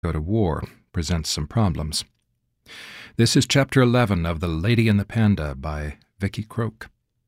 go to war presents some problems. This is Chapter 11 of The Lady and the Panda by Vicky Croak.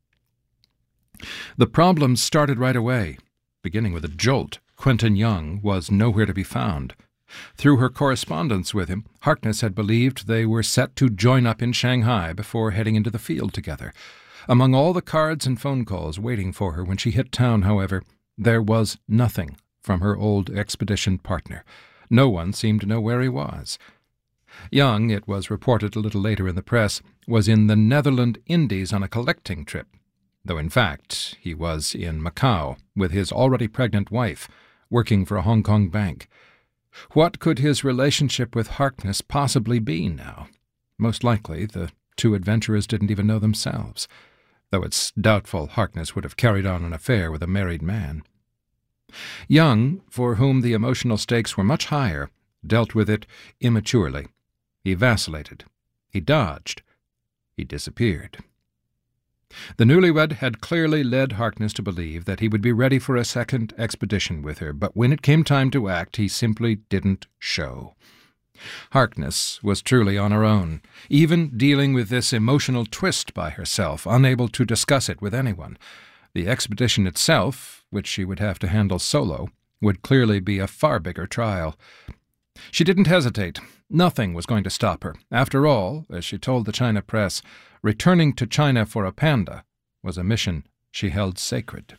The problems started right away. Beginning with a jolt, Quentin Young was nowhere to be found. Through her correspondence with him, Harkness had believed they were set to join up in Shanghai before heading into the field together. Among all the cards and phone calls waiting for her when she hit town, however, there was nothing from her old expedition partner. No one seemed to know where he was. Young, it was reported a little later in the press, was in the Netherland Indies on a collecting trip, though in fact he was in Macau with his already pregnant wife, working for a Hong Kong bank. What could his relationship with Harkness possibly be now? Most likely the two adventurers didn't even know themselves, though it's doubtful Harkness would have carried on an affair with a married man. Young, for whom the emotional stakes were much higher, dealt with it immaturely. He vacillated. He dodged. He disappeared. The newlywed had clearly led Harkness to believe that he would be ready for a second expedition with her, but when it came time to act, he simply didn't show. Harkness was truly on her own, even dealing with this emotional twist by herself, unable to discuss it with anyone. The expedition itself, which she would have to handle solo, would clearly be a far bigger trial. She didn't hesitate. Nothing was going to stop her. After all, as she told the China press, returning to China for a panda was a mission she held sacred.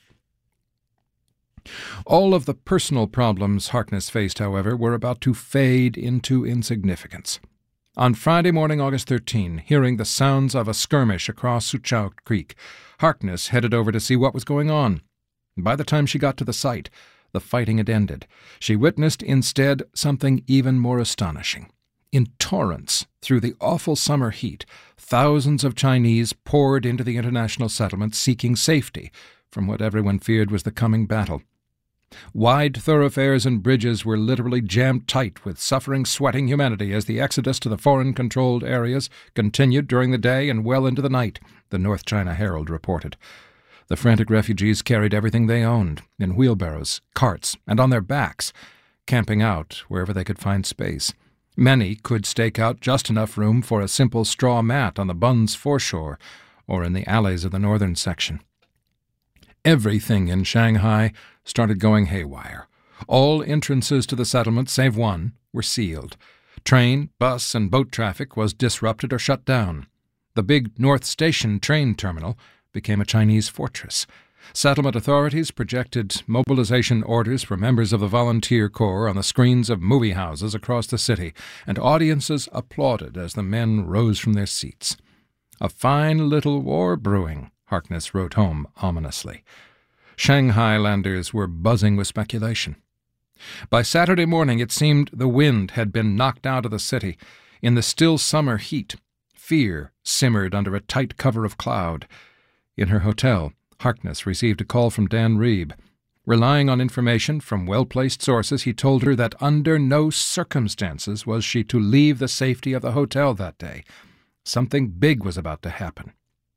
All of the personal problems Harkness faced, however, were about to fade into insignificance. On Friday morning, August 13, hearing the sounds of a skirmish across Suchao Creek, Harkness headed over to see what was going on. By the time she got to the site, the fighting had ended. She witnessed instead something even more astonishing. In torrents, through the awful summer heat, thousands of Chinese poured into the international settlement seeking safety from what everyone feared was the coming battle. Wide thoroughfares and bridges were literally jammed tight with suffering, sweating humanity as the exodus to the foreign-controlled areas continued during the day and well into the night, the North China Herald reported. The frantic refugees carried everything they owned, in wheelbarrows, carts, and on their backs, camping out wherever they could find space. Many could stake out just enough room for a simple straw mat on the Bun's foreshore or in the alleys of the northern section. Everything in Shanghai started going haywire. All entrances to the settlement, save one, were sealed. Train, bus, and boat traffic was disrupted or shut down. The big North Station train terminal became a Chinese fortress. Settlement authorities projected mobilization orders for members of the volunteer corps on the screens of movie houses across the city, and audiences applauded as the men rose from their seats. A fine little war brewing, Harkness wrote home ominously. Shanghailanders were buzzing with speculation. By Saturday morning it seemed the wind had been knocked out of the city. In the still summer heat, fear simmered under a tight cover of cloud. In her hotel, Harkness received a call from Dan Reeb. Relying on information from well-placed sources, he told her that under no circumstances was she to leave the safety of the hotel that day. Something big was about to happen.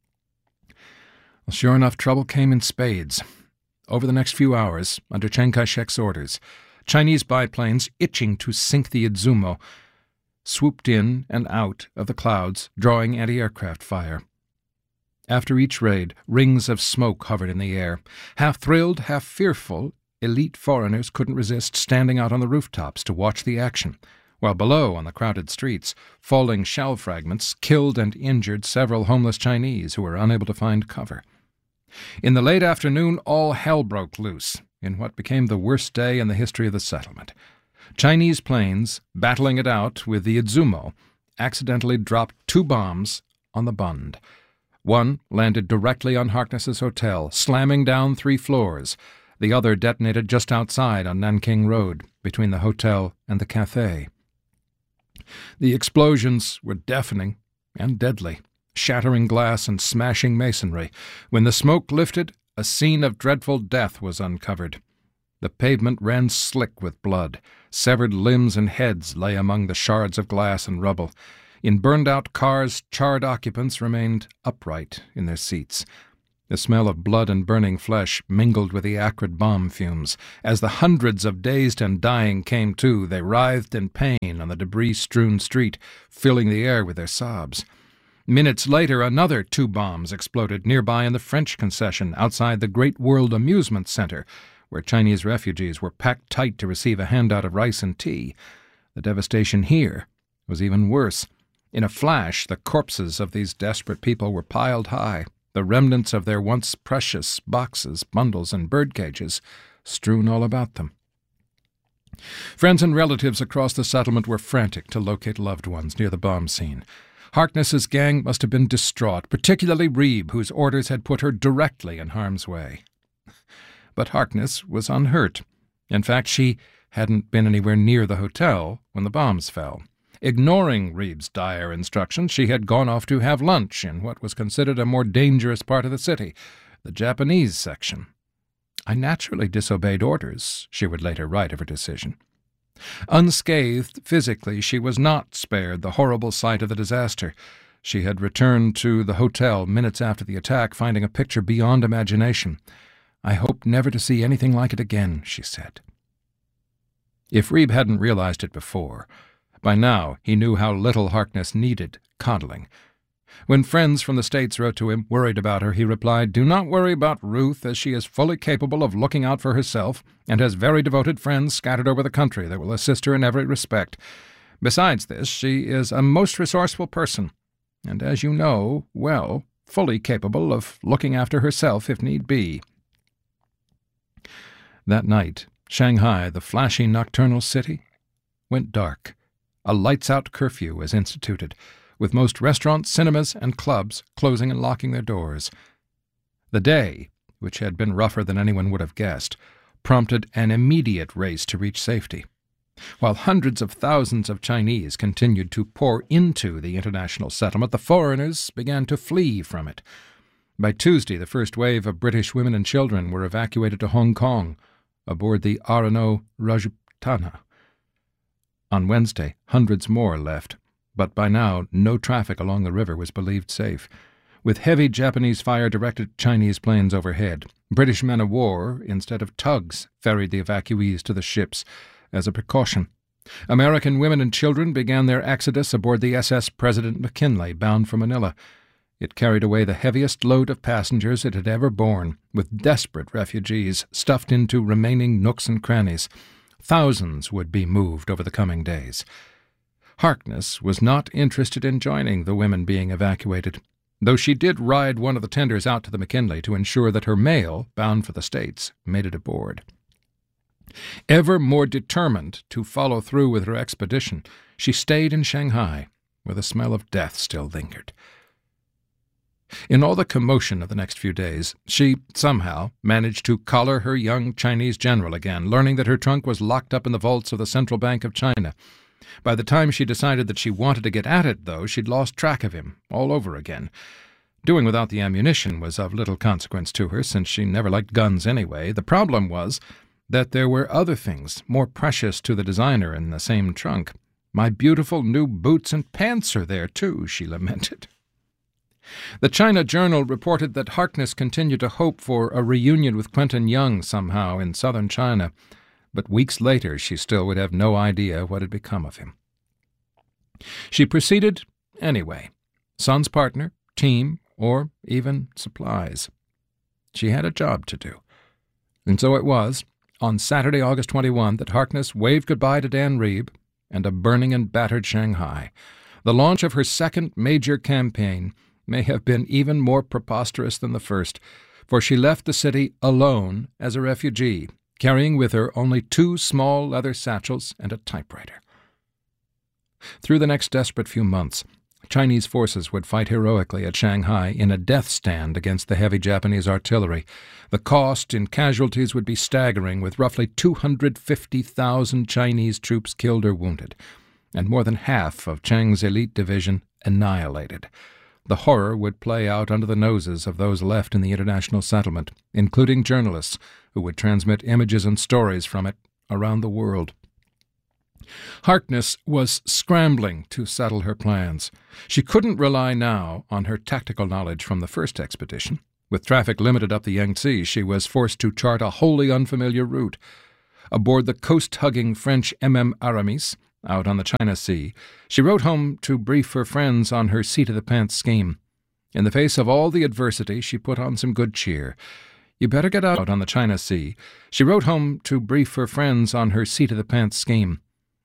Well, sure enough, trouble came in spades. Over the next few hours, under Chiang Kai-shek's orders, Chinese biplanes itching to sink the Izumo swooped in and out of the clouds, drawing anti-aircraft fire. After each raid, rings of smoke hovered in the air. Half thrilled, half fearful, elite foreigners couldn't resist standing out on the rooftops to watch the action, while below, on the crowded streets, falling shell fragments killed and injured several homeless Chinese who were unable to find cover. In the late afternoon, all hell broke loose in what became the worst day in the history of the settlement. Chinese planes, battling it out with the Izumo, accidentally dropped 2 bombs on the Bund. One landed directly on Harkness's hotel, slamming down 3 floors. The other detonated just outside on Nanking Road, between the hotel and the cafe. The explosions were deafening and deadly, shattering glass and smashing masonry. When the smoke lifted, a scene of dreadful death was uncovered. The pavement ran slick with blood. Severed limbs and heads lay among the shards of glass and rubble. In burned-out cars, charred occupants remained upright in their seats. The smell of blood and burning flesh mingled with the acrid bomb fumes. As the hundreds of dazed and dying came to, they writhed in pain on the debris-strewn street, filling the air with their sobs. Minutes later, another 2 bombs exploded nearby in the French concession outside the Great World Amusement Center, where Chinese refugees were packed tight to receive a handout of rice and tea. The devastation here was even worse. In a flash, the corpses of these desperate people were piled high, the remnants of their once precious boxes, bundles, and bird cages strewn all about them. Friends and relatives across the settlement were frantic to locate loved ones near the bomb scene. Harkness's gang must have been distraught, particularly Reeb, whose orders had put her directly in harm's way. But Harkness was unhurt. In fact, she hadn't been anywhere near the hotel when the bombs fell. Ignoring Reeb's dire instructions, she had gone off to have lunch in what was considered a more dangerous part of the city, the Japanese section. "I naturally disobeyed orders," she would later write of her decision. Unscathed physically, she was not spared the horrible sight of the disaster. She had returned to the hotel minutes after the attack, finding a picture beyond imagination. "I hope never to see anything like it again," she said. If Reeb hadn't realized it before, by now he knew how little Harkness needed coddling. When friends from the States wrote to him, worried about her, he replied, "Do not worry about Ruth, as she is fully capable of looking out for herself and has very devoted friends scattered over the country that will assist her in every respect. Besides this, she is a most resourceful person, and, as you know, well, fully capable of looking after herself if need be." That night, Shanghai, the flashy nocturnal city, went dark. A lights-out curfew was instituted, with most restaurants, cinemas, and clubs closing and locking their doors. The day, which had been rougher than anyone would have guessed, prompted an immediate race to reach safety. While hundreds of thousands of Chinese continued to pour into the international settlement, the foreigners began to flee from it. By Tuesday, the first wave of British women and children were evacuated to Hong Kong aboard the RNO Rajputana. On Wednesday, hundreds more left, but by now no traffic along the river was believed safe. With heavy Japanese fire directed at Chinese planes overhead, British men-of-war, instead of tugs, ferried the evacuees to the ships as a precaution. American women and children began their exodus aboard the SS President McKinley, bound for Manila. It carried away the heaviest load of passengers it had ever borne, with desperate refugees stuffed into remaining nooks and crannies. Thousands would be moved over the coming days. Harkness was not interested in joining the women being evacuated, though she did ride one of the tenders out to the McKinley to ensure that her mail, bound for the States, made it aboard. Ever more determined to follow through with her expedition, she stayed in Shanghai, where the smell of death still lingered. In all the commotion of the next few days, she somehow managed to collar her young Chinese general again, learning that her trunk was locked up in the vaults of the Central Bank of China. By the time she decided that she wanted to get at it, though, she'd lost track of him all over again. Doing without the ammunition was of little consequence to her, since she never liked guns anyway. The problem was that there were other things more precious to the designer in the same trunk. "My beautiful new boots and pants are there, too," she lamented. The China Journal reported that Harkness continued to hope for a reunion with Quentin Young somehow in southern China, but weeks later she still would have no idea what had become of him. She proceeded anyway, son's partner, team, or even supplies. She had a job to do. And so it was, on Saturday, August 21, that Harkness waved goodbye to Dan Reeb and a burning and battered Shanghai. The launch of her second major campaign may have been even more preposterous than the first, for she left the city alone as a refugee, carrying with her only 2 small leather satchels and a typewriter. Through the next desperate few months, Chinese forces would fight heroically at Shanghai in a death stand against the heavy Japanese artillery. The cost in casualties would be staggering, with roughly 250,000 Chinese troops killed or wounded, and more than half of Chiang's elite division annihilated. The horror would play out under the noses of those left in the international settlement, including journalists who would transmit images and stories from it around the world. Harkness was scrambling to settle her plans. She couldn't rely now on her tactical knowledge from the first expedition. With traffic limited up the Yangtze, she was forced to chart a wholly unfamiliar route. Aboard the coast-hugging French MM Aramis, out on the China Sea, she wrote home to brief her friends on her seat-of-the-pants scheme. In the face of all the adversity, she put on some good cheer. "You better get out on the China Sea." She wrote home to brief her friends on her seat-of-the-pants scheme.